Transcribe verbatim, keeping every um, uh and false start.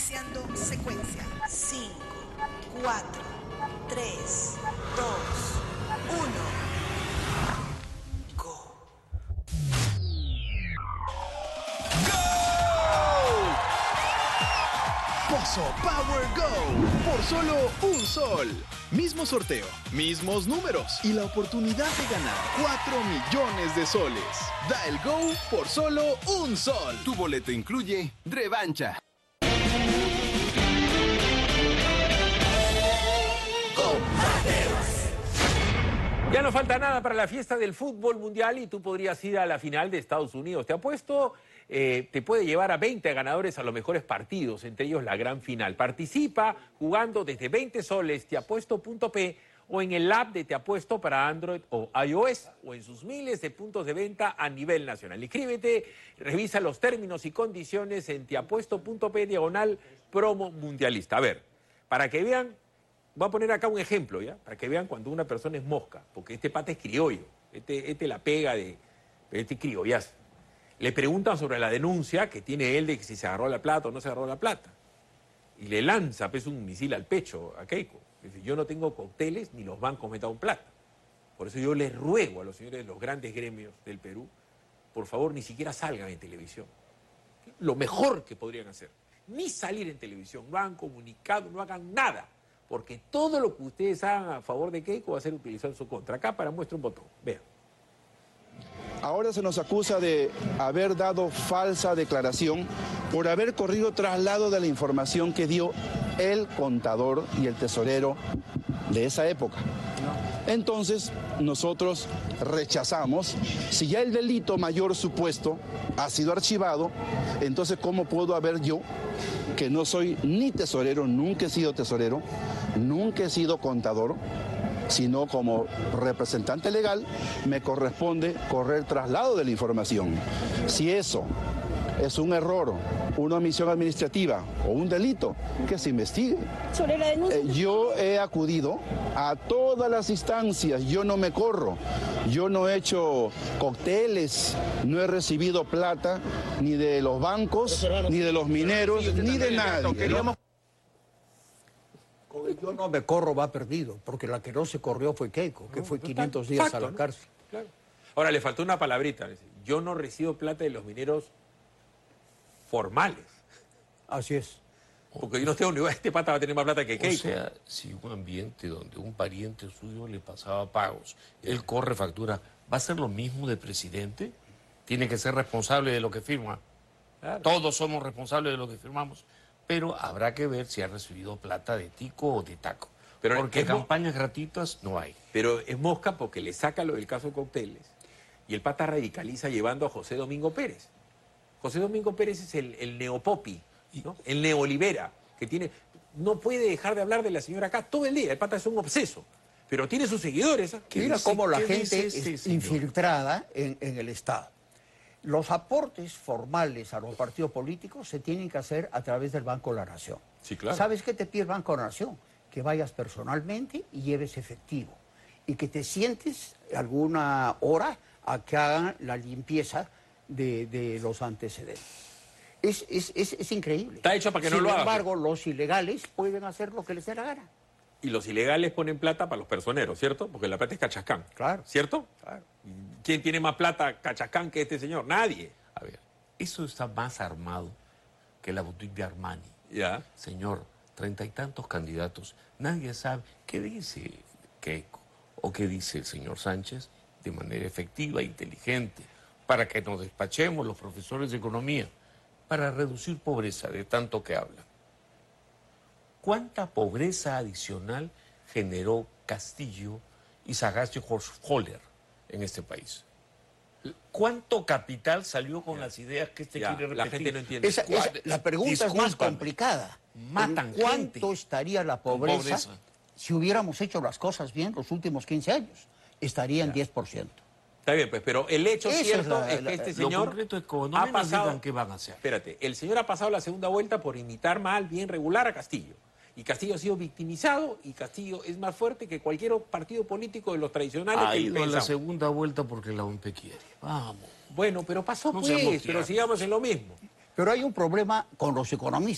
Iniciando secuencia. cinco, cuatro, tres, dos, uno. Go. Pozo Power Go, por solo un sol. Mismo sorteo, mismos números y la oportunidad de ganar cuatro millones de soles. Da el Go por solo un sol. Tu boleto incluye revancha. Ya no falta nada para la fiesta del fútbol mundial y tú podrías ir a la final de Estados Unidos. Te apuesto, eh, te puede llevar a veinte ganadores a los mejores partidos, entre ellos la gran final. Participa jugando desde veinte soles, teapuesto punto pe o en el app de Te Apuesto para Android o iOS o en sus miles de puntos de venta a nivel nacional. Inscríbete, revisa los términos y condiciones en teapuesto punto pe diagonal promo mundialista. A ver, para que vean... Voy a poner acá un ejemplo, ¿ya? Para que vean cuando una persona es mosca, porque este pata es criollo, este, este la pega de este criollazo. Le preguntan sobre la denuncia que tiene él de que si se agarró la plata o no se agarró la plata. Y le lanza pues, un misil al pecho a Keiko. Dice, yo no tengo cócteles ni los bancos me dan plata. Por eso yo les ruego a los señores de los grandes gremios del Perú, por favor, ni siquiera salgan en televisión. Lo mejor que podrían hacer, ni salir en televisión, no hagan comunicado, no hagan nada. Porque todo lo que ustedes hagan a favor de Keiko va a ser utilizado en su contra. Acá para muestra un botón. Vean. Ahora se nos acusa de haber dado falsa declaración por haber corrido traslado de la información que dio el contador y el tesorero de esa época. Entonces, nosotros rechazamos, si ya el delito mayor supuesto ha sido archivado, entonces ¿cómo puedo haber yo, que no soy ni tesorero, nunca he sido tesorero, nunca he sido contador, sino como representante legal, me corresponde correr traslado de la información? Si eso es un error, una omisión administrativa o un delito, que se investigue. Sobre la denuncia. Eh, yo he acudido a todas las instancias, yo no me corro, yo no he hecho cócteles, no he recibido plata ni de los bancos, ni de los mineros, ni de nadie. ¿No? Con el yo no me corro va perdido, porque la que no se corrió fue Keiko, que fue quinientos días a la cárcel. Claro. Ahora le faltó una palabrita, yo no recibo plata de los mineros formales. Así es. Porque yo no tengo ni idea, este pata va a tener más plata que Keiko. O sea, si un ambiente donde un pariente suyo le pasaba pagos, él corre factura, ¿va a ser lo mismo de presidente? Tiene que ser responsable de lo que firma. Claro. Todos somos responsables de lo que firmamos, pero habrá que ver si ha recibido plata de tico o de taco. Pero porque campañas gratuitas no hay. Pero es mosca porque le saca lo del caso Cócteles y el pata radicaliza llevando a José Domingo Pérez. José Domingo Pérez es el, el neopopi, ¿no? El neolibera, que tiene, no puede dejar de hablar de la señora acá todo el día. El pata es un obseso, pero tiene sus seguidores. ¿eh? Mira cómo la gente es infiltrada en, en el Estado. Los aportes formales a los partidos políticos se tienen que hacer a través del Banco de la Nación. Sí, claro. ¿Sabes qué te pide el Banco de la Nación? Que vayas personalmente y lleves efectivo. Y que te sientes alguna hora a que hagan la limpieza De, de los antecedentes. Es, es, es, es increíble. Está hecho para que no lo hagan. Sin embargo, los ilegales pueden hacer lo que les dé la gana. Y los ilegales ponen plata para los personeros, ¿cierto? Porque la plata es Cachascán. Claro. ¿Cierto? Claro. ¿Quién tiene más plata Cachascán que este señor? Nadie. A ver, eso está más armado que la boutique de Armani. Ya. Señor, treinta y tantos candidatos. Nadie sabe qué dice Keiko o qué dice el señor Sánchez de manera efectiva e inteligente, para que nos despachemos los profesores de economía, para reducir pobreza de tanto que hablan. ¿Cuánta pobreza adicional generó Castillo y Sagasti Holler en este país? ¿Cuánto capital salió con ya. las ideas que este ya, quiere repetir? La gente no entiende. Esa, esa, la pregunta Discúlpame. es más complicada. Matan ¿Cuánto gente estaría la pobreza, pobreza si hubiéramos hecho las cosas bien los últimos quince años? Estaría en ya. diez por ciento. Está bien, pues, pero el hecho Esa cierto es, la, es que este la, señor concreto es como, no ha me pasado... digan qué van a hacer. Espérate, el señor ha pasado la segunda vuelta por imitar mal, bien regular a Castillo. Y Castillo ha sido victimizado y Castillo es más fuerte que cualquier partido político de los tradicionales. Ha que ido a la segunda vuelta porque la O M P quiere. Vamos. Bueno, pero pasó no pues, pero sigamos en lo mismo. Pero hay un problema con los economistas.